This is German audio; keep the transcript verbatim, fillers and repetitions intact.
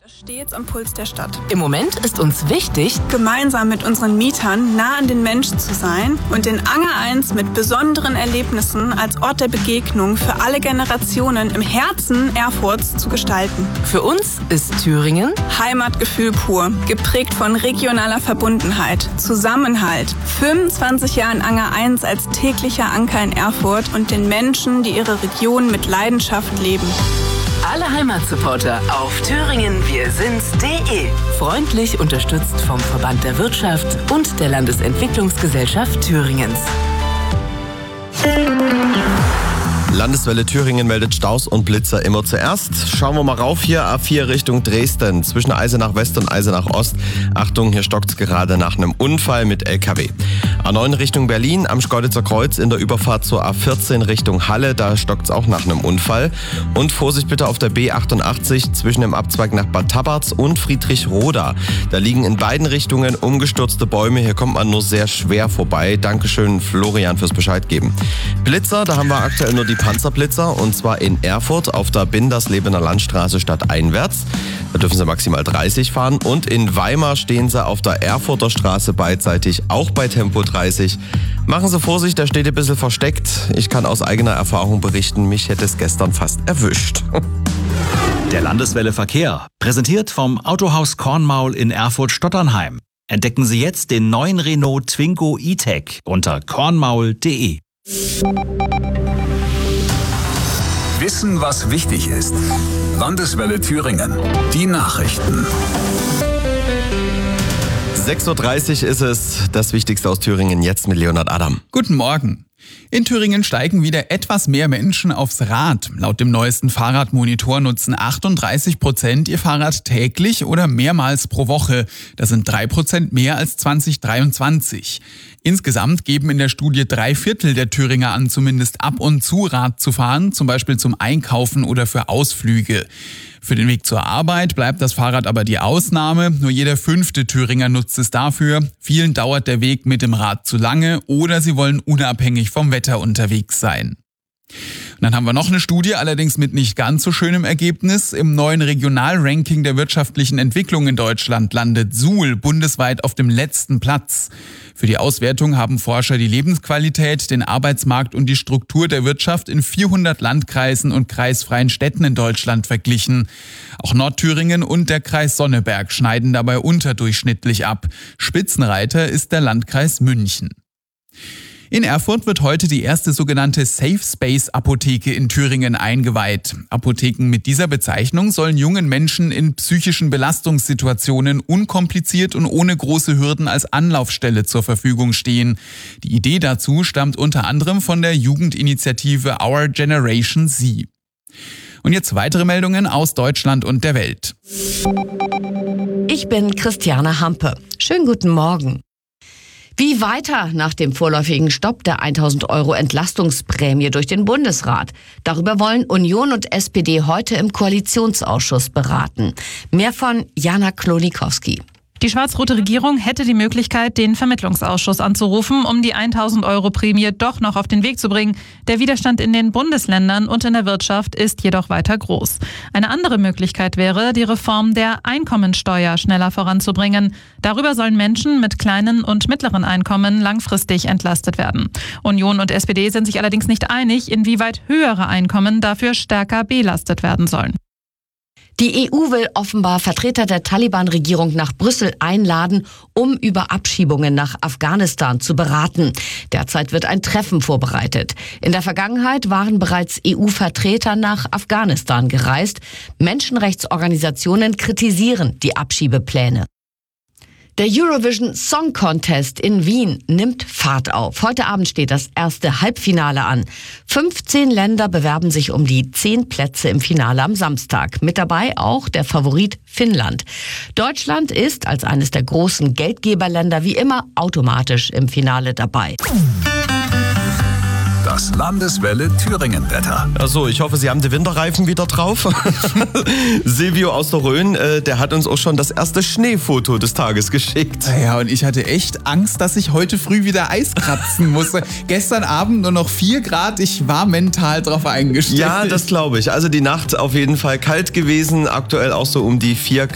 Stets am Puls der Stadt. Im Moment ist uns wichtig, gemeinsam mit unseren Mietern nah an den Menschen zu sein und den Anger eins mit besonderen Erlebnissen als Ort der Begegnung für alle Generationen im Herzen Erfurts zu gestalten. Für uns ist Thüringen Heimatgefühl pur, geprägt von regionaler Verbundenheit, Zusammenhalt, fünfundzwanzig Jahren Anger eins als täglicher Anker in Erfurt und den Menschen, die ihre Region mit Leidenschaft leben. Alle Heimatsupporter auf thüringen wir sind's punkt de. Freundlich unterstützt vom Verband der Wirtschaft und der Landesentwicklungsgesellschaft Thüringens. Landeswelle Thüringen meldet Staus und Blitzer immer zuerst. Schauen wir mal rauf hier, A vier Richtung Dresden, zwischen Eisenach West und Eisenach Ost. Achtung, hier stockt's gerade nach einem Unfall mit L K W. A neun Richtung Berlin, am Schkeuditzer Kreuz in der Überfahrt zur A vierzehn Richtung Halle, da stockt's auch nach einem Unfall. Und Vorsicht bitte auf der B achtundachtzig zwischen dem Abzweig nach Bad Tabarz und Friedrichroda. Da liegen in beiden Richtungen umgestürzte Bäume, hier kommt man nur sehr schwer vorbei. Dankeschön Florian fürs Bescheid geben. Blitzer, da haben wir aktuell nur die Panzerblitzer und zwar in Erfurt auf der Binderslebener Landstraße stadteinwärts. Da dürfen sie maximal dreißig fahren und in Weimar stehen sie auf der Erfurter Straße beidseitig, auch bei Tempo dreißig. Machen Sie Vorsicht, der steht ein bisschen versteckt. Ich kann aus eigener Erfahrung berichten, mich hätte es gestern fast erwischt. Der Landeswelle Verkehr, präsentiert vom Autohaus Kornmaul in Erfurt-Stotternheim. Entdecken Sie jetzt den neuen Renault Twingo E-Tech unter kornmaul punkt de. Wissen, was wichtig ist. Landeswelle Thüringen. Die Nachrichten. sechs Uhr dreißig ist es, das Wichtigste aus Thüringen jetzt mit Leonhard Adam. Guten Morgen. In Thüringen steigen wieder etwas mehr Menschen aufs Rad. Laut dem neuesten Fahrradmonitor nutzen achtunddreißig Prozent ihr Fahrrad täglich oder mehrmals pro Woche. Das sind drei Prozent mehr als zwanzig dreiundzwanzig. Insgesamt geben in der Studie drei Viertel der Thüringer an, zumindest ab und zu Rad zu fahren, zum Beispiel zum Einkaufen oder für Ausflüge. Für den Weg zur Arbeit bleibt das Fahrrad aber die Ausnahme. Nur jeder fünfte Thüringer nutzt es dafür. Vielen dauert der Weg mit dem Rad zu lange oder sie wollen unabhängig vom Wetter unterwegs sein. Und dann haben wir noch eine Studie, allerdings mit nicht ganz so schönem Ergebnis. Im neuen Regionalranking der wirtschaftlichen Entwicklung in Deutschland landet Suhl bundesweit auf dem letzten Platz. Für die Auswertung haben Forscher die Lebensqualität, den Arbeitsmarkt und die Struktur der Wirtschaft in vierhundert Landkreisen und kreisfreien Städten in Deutschland verglichen. Auch Nordthüringen und der Kreis Sonneberg schneiden dabei unterdurchschnittlich ab. Spitzenreiter ist der Landkreis München. In Erfurt wird heute die erste sogenannte Safe Space Apotheke in Thüringen eingeweiht. Apotheken mit dieser Bezeichnung sollen jungen Menschen in psychischen Belastungssituationen unkompliziert und ohne große Hürden als Anlaufstelle zur Verfügung stehen. Die Idee dazu stammt unter anderem von der Jugendinitiative Our Generation Z. Und jetzt weitere Meldungen aus Deutschland und der Welt. Ich bin Christiane Hampe. Schönen guten Morgen. Wie weiter nach dem vorläufigen Stopp der tausend Euro Entlastungsprämie durch den Bundesrat? Darüber wollen Union und S P D heute im Koalitionsausschuss beraten. Mehr von Jana Klonikowski. Die schwarz-rote Regierung hätte die Möglichkeit, den Vermittlungsausschuss anzurufen, um die tausend Euro Prämie doch noch auf den Weg zu bringen. Der Widerstand in den Bundesländern und in der Wirtschaft ist jedoch weiter groß. Eine andere Möglichkeit wäre, die Reform der Einkommensteuer schneller voranzubringen. Darüber sollen Menschen mit kleinen und mittleren Einkommen langfristig entlastet werden. Union und S P D sind sich allerdings nicht einig, inwieweit höhere Einkommen dafür stärker belastet werden sollen. Die E U will offenbar Vertreter der Taliban-Regierung nach Brüssel einladen, um über Abschiebungen nach Afghanistan zu beraten. Derzeit wird ein Treffen vorbereitet. In der Vergangenheit waren bereits E U-Vertreter nach Afghanistan gereist. Menschenrechtsorganisationen kritisieren die Abschiebepläne. Der Eurovision Song Contest in Wien nimmt Fahrt auf. Heute Abend steht das erste Halbfinale an. fünfzehn Länder bewerben sich um die zehn Plätze im Finale am Samstag. Mit dabei auch der Favorit Finnland. Deutschland ist als eines der großen Geldgeberländer wie immer automatisch im Finale dabei. Das Landeswelle Thüringen-Wetter. Achso, ich hoffe, Sie haben die Winterreifen wieder drauf. Silvio aus der Rhön, äh, der hat uns auch schon das erste Schneefoto des Tages geschickt. Ja, und ich hatte echt Angst, dass ich heute früh wieder Eis kratzen musste. Gestern Abend nur noch vier Grad, ich war mental drauf eingestellt. Ja, das glaube ich. Also die Nacht auf jeden Fall kalt gewesen, aktuell auch so um die vier